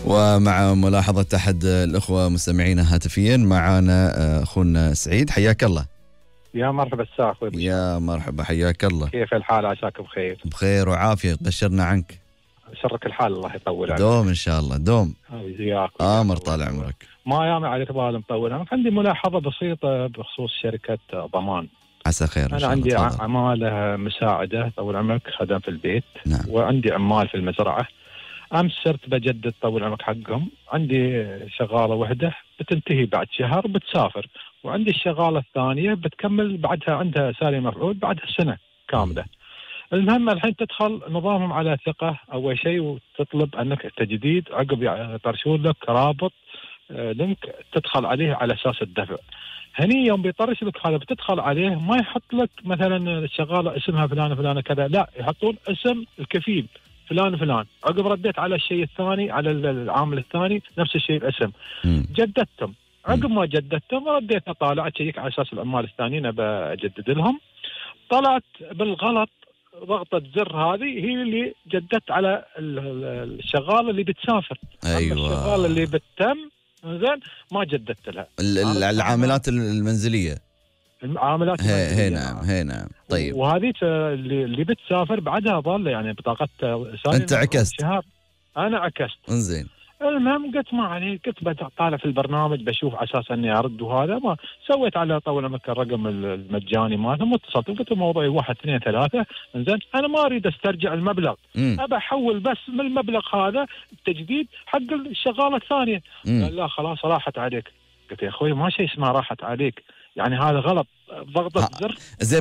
ومع ملاحظة أحد الأخوة مستمعينا هاتفيا معنا أخونا سعيد، حياك الله. يا مرحبا الساعة أخوي. يا مرحبا، حياك الله. كيف الحال؟ عساك بخير؟ بخير وعافية، بشرنا عنك. شرك الحال، الله يطول عليك. دوم إن شاء الله، دوم. وياك. آمر طال عمرك. ما يامي عليك بال مطول. أنا عندي ملاحظة بسيطة بخصوص شركة ضمان. عسى خير إن شاء الله. أنا عندي عمالة مساعدة طول عمرك، خدم في البيت. نعم. وعندي عمال في المزرعة. أمس صرت بجدد طول عمرك حقهم. عندي شغالة وحدة بتنتهي بعد شهر بتسافر، وعندي الشغالة الثانية بتكمل بعدها، عندها ساري مفعول بعدها سنة كاملة. المهم الحين تدخل نظامهم على ثقة أول شيء، وتطلب أنك تجديد عقب يطرشون لك رابط لينك تدخل عليه على أساس الدفع. هني يوم بيطرش لك هذا بتدخل عليه، ما يحط لك مثلا الشغالة اسمها فلانة فلانة كذا، لا يحطون اسم الكفيل فلان فلان. عقب رديت على الشيء الثاني، على العامل الثاني نفس الشيء الاسم. جددتم، عقب ما جددتم رديت اطالع اشيك على اساس العمال الثانيين بجدد لهم، طلعت بالغلط ضغطة زر هذه هي اللي جددت على الشغالة اللي بتسافر. أيوة. الشغالة اللي بتتم زين ما جددت لها. العاملات المنزلية. العاملات هي نعم، هي نعم. طيب. وهذه اللي بتسافر بعدها ظل يعني بطاقتها. أنت عكست. أنا عكست. انزين. المهم قلت ما عليه، كنت بطالع في البرنامج بشوف على اساس اني ارد، وهذا ما سويت على طول عمرك الرقم المجاني مالهم، واتصلت قلت موضوعي 1 2 3. زين انا ما اريد استرجع المبلغ، ابى احول بس من المبلغ هذا التجديد حق الشغاله الثانيه. قال لا خلاص راحت عليك. قلت يا اخوي ما شيء اسمه راحت عليك، يعني هذا غلط، ضغطة زر. زين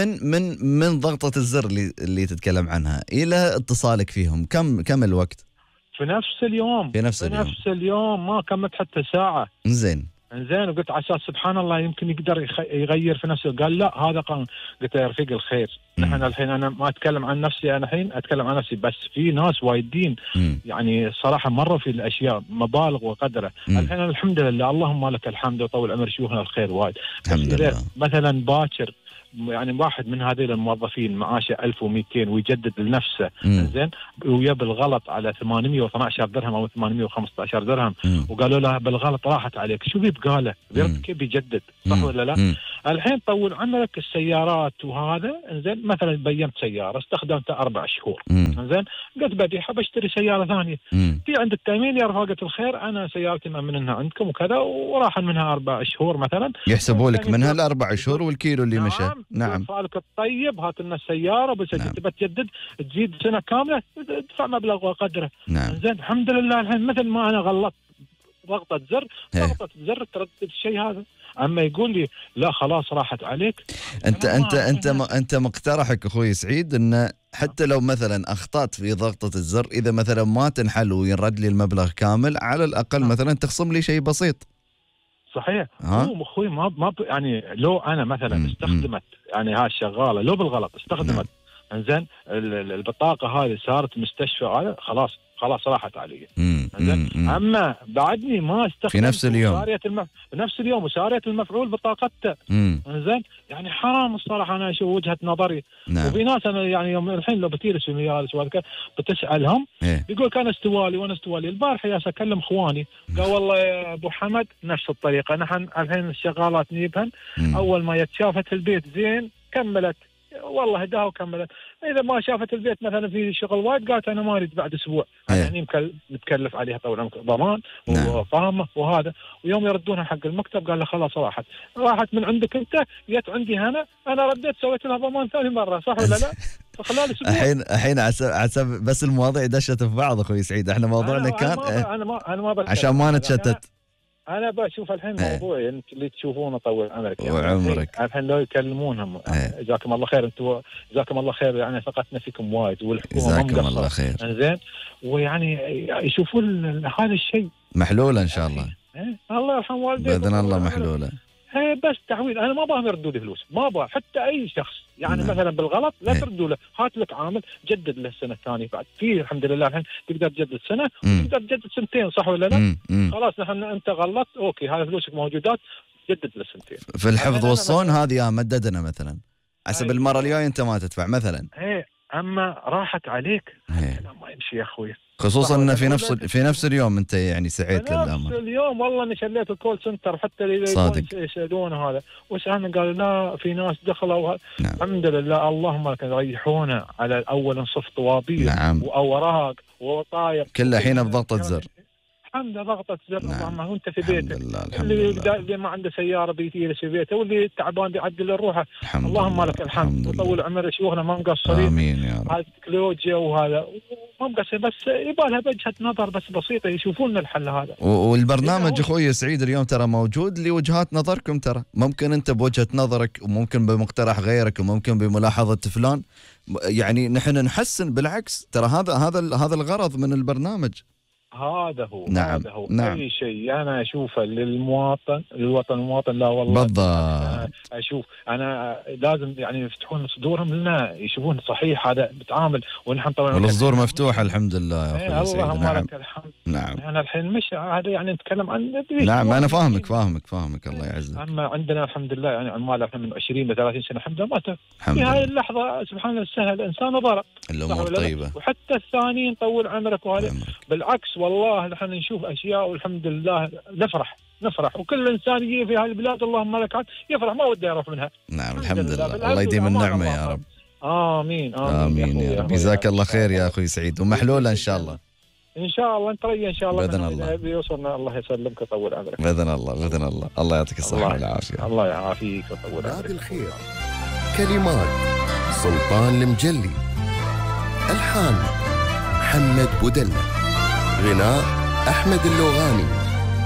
من ضغطة الزر اللي تتكلم عنها الى اتصالك فيهم كم الوقت؟ في نفس اليوم. في نفس اليوم ما كملت حتى ساعة. زين. وقلت على اساس سبحان الله يمكن يقدر يغير في نفسه. قال لا هذا قانون. قلت يا رفيق الخير، نحن الحين انا ما اتكلم عن نفسي، انا الحين اتكلم عن نفسي، بس في ناس وايدين يعني صراحة مروا في الاشياء مبالغ وقدره. الحين الحمد لله اللهم لك الحمد وطول عمر شوفنا الخير وايد. الحمد لله. مثلا باكر يعني واحد من هذول الموظفين معاشه 1200 ويجدد لنفسه زين، ويا بالغلط على 812 درهم او 815 درهم، وقالوا له بالغلط راحت عليك، شو بيبقى له؟ كيف بيجدد؟ صح ولا لا؟ الحين طول عمرك السيارات وهذا زين، مثلا بيمت سياره استخدمتها 4 شهور زين، قلت ببيعها بشتري سياره ثانيه. في عند التامين يا رفاقة الخير انا سيارتي مأمنها عندكم وكذا، وراح منها 4 شهور مثلا، يحسبوا لك منها ال4 شهور والكيلو اللي مشى. نعم. فالك الطيب هات لنا السياره بس تبى تجدد تزيد سنه كامله تدفع مبلغ وقدره. نعم. زين الحمد لله الحين مثل ما انا غلطت ضغطه زر تردد الشيء هذا. اما يقول لي لا خلاص راحت عليك. انت مقترحك اخوي سعيد ان حتى لو مثلا اخطات في ضغطه الزر، اذا مثلا ما تنحل وينرد لي المبلغ كامل، على الاقل مثلا تخصم لي شيء بسيط. صحيح. هو اخوي ما يعني لو انا مثلا استخدمت يعني هاي الشغاله لو بالغلط استخدمت انزين البطاقه هذه صارت مستشفى، هذا خلاص راحت علي. اما بعدني ما استخدمت في نفس اليوم نفس اليوم وسارية المفعول بطاقته انزين، يعني حرام الصراحه انا اشوف وجهه نظري. نعم. وفي ناس انا يعني يوم الحين لو بتجلس وياي بتسالهم يقول كان استوالي وانا استوالي. البارحه يا اكلم اخواني قال والله يا ابو حمد نفس الطريقه، نحن الحين الشغالات نجيبهن اول ما يتشافت البيت زين كملت والله هداها وكملت، اذا ما شافت البيت مثلا في شغل وايد قالت انا ما اريد بعد اسبوع. يعني متكلف عليها طبعا ضمان وفاهمه وهذا، ويوم يردونها حق المكتب قال له خلاص راحت من عندك انت جت عندي انا رديت سويت لها ضمان ثاني مره. صح ولا لا؟ خلال اسبوع. الحين عسى بس المواضيع دشت في بعض اخوي سعيد. احنا موضوعنا كان انا ما عشان ما نتشتت. أنا بشوف الحين موضوع اللي تشوفونه طول عمرك يعني وعمرك. الحين لو يكلمونهم جزاكم الله خير، انتم جزاكم الله خير يعني ثقتنا فيكم وايد، والحكومة جزاكم الله خير زين، ويعني يشوفون هذا الشيء محلولة إن شاء الله. الله يرحم والديك بإذن الله محلولة. بس تعويض. انا ما ابغاهم يردوا لي فلوس، ما ابغى حتى اي شخص يعني مثلا بالغلط لا تردوا له، هات لك عامل جدد له السنه الثانيه بعد. في الحمد لله الحين تقدر تجدد سنه وتقدر تجدد سنتين. صح ولا لا؟ خلاص نحن انت غلطت اوكي هذه فلوسك موجودات جدد له سنتين. في الحفظ والصون هذه مددنا مثلا حسب المره الجايه انت ما تدفع مثلا. اما راحت عليك لا ما يمشي يا اخوي. خصوصا انه في نفس اليوم انت يعني سعيت للامانه. نفس اليوم والله اني شليت الكول سنتر حتى اللي يسالون هذا وسالنا قالوا لا في ناس دخلوا نعم. الحمد لله اللهم لك يريحونا على اول نصف طوابير نعم. واوراق ووطايق كلها حين بضغطه زر. الحمد لله ضغطة زر. نعم. اللهم وانت في بيتك. الحمد لله. اللي ما عنده سياره بيجلس في بيته واللي تعبان بيعدل روحه. اللهم لك الحمد وطول عمر شيوخنا ما مقصرين. امين يا رب. هذه التكنولوجيا وهذا ما مقصر بس يبغى لها وجهه نظر بس بسيطه يشوفون الحل هذا. والبرنامج اخوي سعيد اليوم ترى موجود لوجهات نظركم، ترى ممكن انت بوجهه نظرك وممكن بمقترح غيرك وممكن بملاحظه فلان، يعني نحن نحسن بالعكس، ترى هذا الغرض من البرنامج. هذا هو. نعم. هذا هو. نعم. اي شيء انا اشوفه للمواطن المواطن لا والله بالضبط. اشوف انا لازم يعني يفتحون صدورهم لنا يشوفون صحيح هذا بتعامل ونحن طبعا والصدور مفتوحه الحمد لله يا اخوي سعيد. اللهم نعم. لك الحمد. نعم. احنا الحين مش هذا يعني نتكلم عن نعم انا فاهمك الله يعزك. اما عندنا الحمد لله يعني عمال احنا من 20 ل 30 سنه الحمد لله ماتوا الحمد في هاي لله. اللحظه سبحان الله السهل الانسان ضرب الامور طيبه وحتى الثانيين طول عمرك وهذا بالعكس والله نحن نشوف اشياء والحمد لله نفرح وكل انسان يجي في هذه البلاد اللهم لك يفرح ما وده يروح منها. نعم الحمد لله. الله يديم النعمه يا رب. امين يا رب. جزاك الله خير يا اخوي سعيد ومحلوله ان شاء الله. ان شاء الله نتريا ان شاء الله باذن الله بيوصلنا. الله يسلمك ويطول عمرك. باذن الله الله يعطيك الصحه والعافيه. الله يعافيك ويطول عمرك. نادي الخير. كلمات سلطان المجلي، الحان محمد بودلة، غناء أحمد اللوغاني.